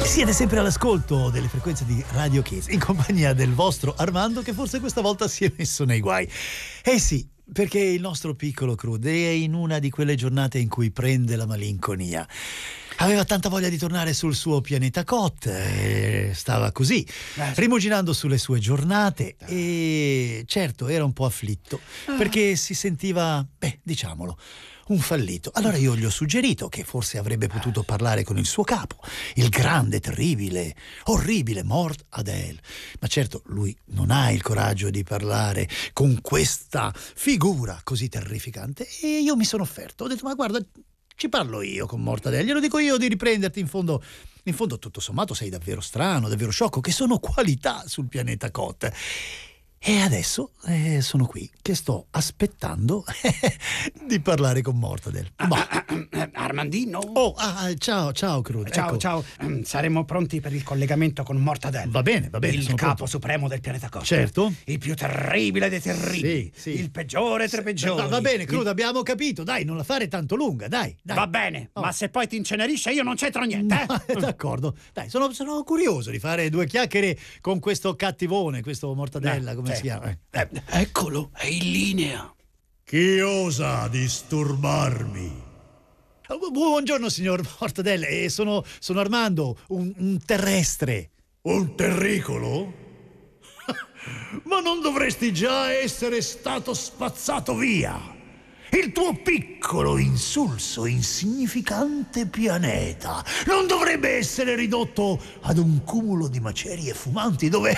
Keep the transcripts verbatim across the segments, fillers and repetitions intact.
Siete sempre all'ascolto delle frequenze di Radio Kiss, in compagnia del vostro Armando, che forse questa volta si è messo nei guai. Eh sì, perché il nostro piccolo Crud è in una di quelle giornate in cui prende la malinconia. Aveva tanta voglia di tornare sul suo pianeta Kot e stava così, rimuginando sulle sue giornate, e certo era un po' afflitto perché si sentiva, beh, diciamolo, un fallito. Allora io gli ho suggerito che forse avrebbe potuto parlare con il suo capo, il grande, terribile, orribile Mort Adel. Ma certo lui non ha il coraggio di parlare con questa figura così terrificante, e io mi sono offerto. Ho detto: ma guarda, ci parlo io con Mort Adel, glielo dico io di riprenderti. In fondo, in fondo tutto sommato sei davvero strano, davvero sciocco, che sono qualità sul pianeta Kot. E adesso eh, sono qui che sto aspettando di parlare con Mort Adel. Ma... Ah, ah, Armandino? Oh, ah, ciao, ciao Crud. Ciao, ecco. ciao. Saremo pronti per il collegamento con Mort Adel. Va bene, va bene. Il sono capo pronto. supremo del pianeta Kot. Certo. Il più terribile dei terribili. Sì, sì. Il peggiore tra i peggiori. Va, va bene, Crud, Il... abbiamo capito. Dai, non la fare tanto lunga, dai. dai. Va bene, Oh. ma se poi ti incenerisce io non c'entro niente, eh? D'accordo. Dai, sono, sono curioso di fare due chiacchiere con questo cattivone, questo Mortadella, Eh, come sì. si chiama? Eh. Eh, eccolo, è in linea. Chi osa disturbarmi? Oh, buongiorno, signor Mortadella. Eh, sono, sono Armando, un, un terrestre. Un terricolo? Ma non dovresti già essere stato spazzato via? Il tuo piccolo, insulso, insignificante pianeta non dovrebbe essere ridotto ad un cumulo di macerie fumanti dove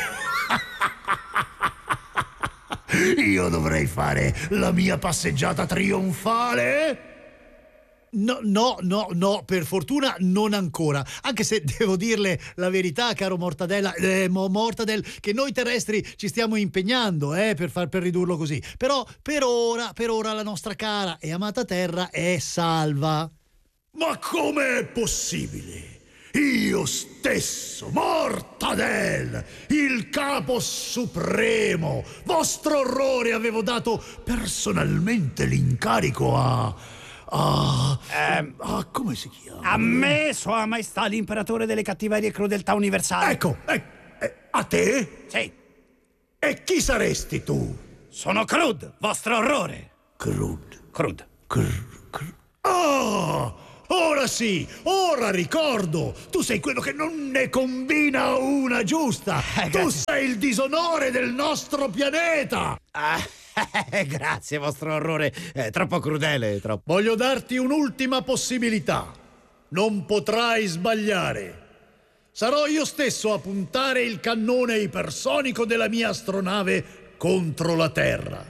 io dovrei fare la mia passeggiata trionfale? No, no, no, no, per fortuna non ancora. Anche se devo dirle la verità, caro Mortadella, eh, Mortadel, che noi terrestri ci stiamo impegnando eh, per, far, per ridurlo così. Però per ora, per ora la nostra cara e amata terra è salva. Ma com'è possibile? Io stesso, Mortadel, il capo supremo, vostro orrore, avevo dato personalmente l'incarico a... Ah, Eh, ah, come si chiama? A me, Sua Maestà l'imperatore delle cattiverie e crudeltà universali. Ecco, eh, eh, a te? Sì, E chi saresti tu? sono Crud, vostro orrore. Crud. Crud. Cr, cr. Ah, ora sì, ora ricordo. Tu sei quello che non ne combina una giusta. Eh, tu grazie. sei il disonore del nostro pianeta. Ah, grazie, vostro orrore. È troppo crudele, troppo. Voglio darti un'ultima possibilità. Non potrai sbagliare. Sarò io stesso a puntare il cannone ipersonico della mia astronave contro la Terra.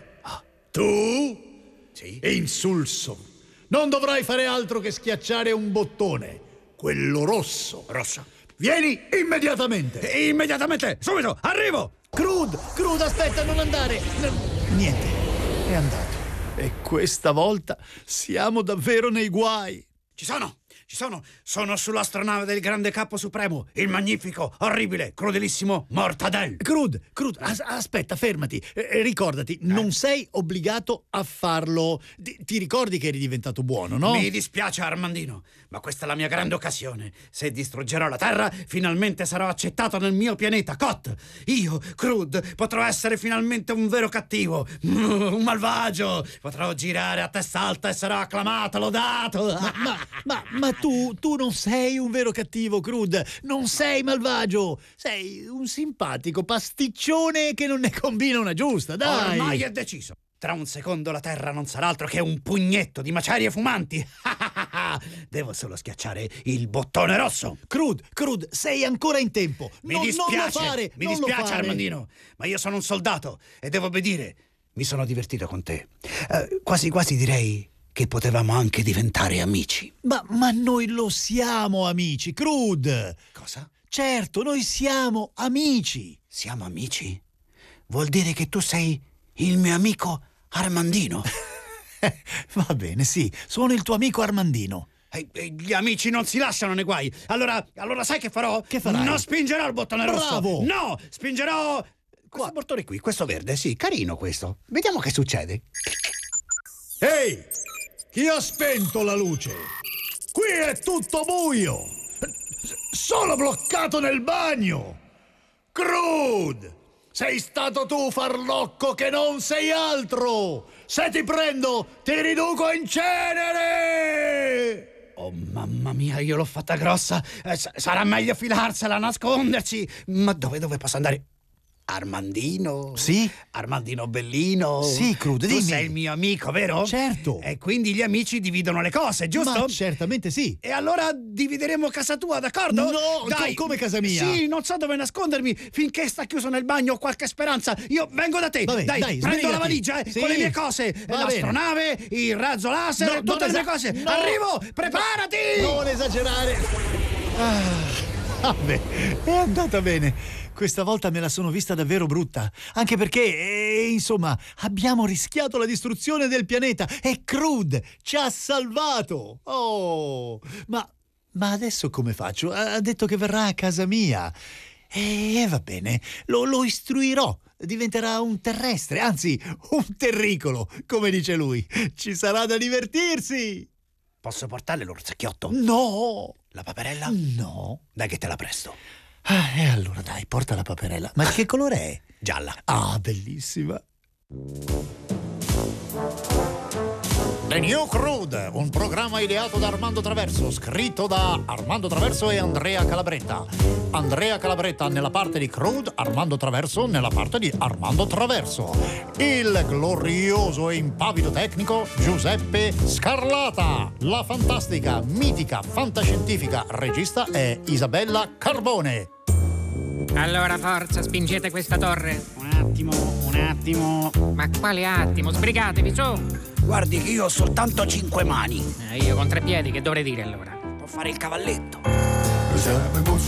Tu, Sì? insulso, non dovrai fare altro che schiacciare un bottone, quello rosso. Rosso. Vieni immediatamente. Immediatamente, subito, arrivo. Crud, Crud, aspetta, non andare. No, niente, è andato. E questa volta siamo davvero nei guai. Ci sono, ci sono. Sono sull'astronave del grande capo supremo, il magnifico, orribile, crudelissimo Mortadel. Crud, Crud, as- aspetta, fermati. Eh, ricordati, non sei obbligato a farlo. Ti, ti ricordi che eri diventato buono, no? Mi dispiace, Armandino, ma questa è la mia grande occasione. Se distruggerò la Terra, finalmente sarò accettato nel mio pianeta Kot. Io, Crud, potrò essere finalmente un vero cattivo, un malvagio. Potrò girare a testa alta e sarò acclamato, lodato. Ma, ma, ma, ma tu, tu non sei un vero cattivo, Crud. Non sei malvagio. Sei un simpatico pasticcione che non ne combina una giusta, dai. Ormai è deciso. Tra un secondo la Terra non sarà altro che un pugnetto di macerie fumanti. Devo solo schiacciare il bottone rosso. Crud, Crud, sei ancora in tempo. Mi non, dispiace, non lo fare, mi non lo dispiace, fare. Armandino, ma io sono un soldato e devo obbedire. Mi sono divertito con te. Eh, quasi quasi direi che potevamo anche diventare amici. Ma, ma noi lo siamo amici, Crud. Cosa? Certo, noi siamo amici. Siamo amici? Vuol dire che tu sei il mio amico Armandino? Va bene, sì, sono il tuo amico Armandino. E, e gli amici non si lasciano nei guai. Allora, allora sai che farò? Che farai? Non spingerò il bottone Bravo! rosso. No, spingerò questo bottone qui, questo verde. Sì, carino questo. Vediamo che succede. Ehi, chi ha spento la luce? Qui è tutto buio. Sono bloccato nel bagno! Crude! Sei stato tu, farlocco, che non sei altro! Se ti prendo, ti riduco in cenere! Oh, mamma mia, io l'ho fatta grossa. Eh, s- sarà meglio filarsela, nasconderci. Ma dove, dove posso andare? Armandino? Sì? Armandino Bellino? Sì, Crude, tu dimmi. sei il mio amico, vero? Certo. E quindi gli amici dividono le cose, giusto? Ma certamente sì. E allora divideremo casa tua, d'accordo? No, dai. co- come casa mia? Sì, non so dove nascondermi. Finché sta chiuso nel bagno ho qualche speranza. Io vengo da te. Vabbè, dai, dai, prendo sbrigati. la valigia eh, Sì. con le mie cose. Va L'astronave, il razzo laser, No, e tutte non le mie esa- cose. no. Arrivo, preparati! Non esagerare. Ah, vabbè, è andata bene. Questa volta me la sono vista davvero brutta. Anche perché, eh, insomma, abbiamo rischiato la distruzione del pianeta e Crude ci ha salvato. Oh, ma, ma adesso come faccio? Ha ha detto che verrà a casa mia. E va bene, lo, lo istruirò. Diventerà un terrestre, anzi, un terricolo, come dice lui. Ci sarà da divertirsi. Posso portarle l'orsacchiotto? No! La paperella? No. Dai che te la presto. Ah, e allora dai, porta la paperella. Ma di che colore è? Gialla. Ah, bellissima. The New Crude, un programma ideato da Armando Traverso, scritto da Armando Traverso e Andrea Calabretta. Andrea Calabretta nella parte di Crude, Armando Traverso nella parte di Armando Traverso. Il glorioso e impavido tecnico Giuseppe Scarlata. La fantastica, mitica, fantascientifica regista è Isabella Carbone. Allora, forza, spingete questa torre. Un attimo, un attimo. Ma quale attimo? Sbrigatevi, su! Guardi che io ho soltanto cinque mani. Eh, io con tre piedi, che dovrei dire allora? Può fare il cavalletto. Siamo